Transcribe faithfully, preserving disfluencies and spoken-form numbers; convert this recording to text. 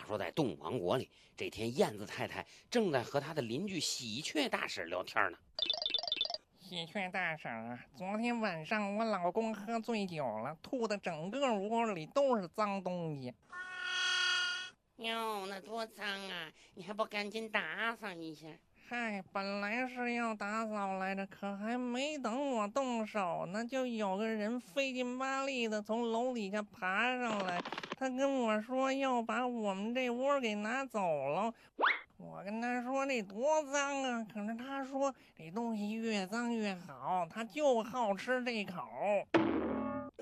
说在动物王国里，这天燕子太太正在和她的邻居喜鹊大婶聊天呢。 喜鹊大婶啊，昨天晚上我老公喝醉酒了，吐的整个屋里都是脏东西。 哟，那多脏啊！你还不赶紧打扫一下？ 嗨，本来是要打扫来着，可还没等我动手呢，就有个人费劲巴力的从楼底下爬上来，他跟我说要把我们这窝给拿走了。我跟他说这多脏啊，可是他说这东西越脏越好，他就好吃这口。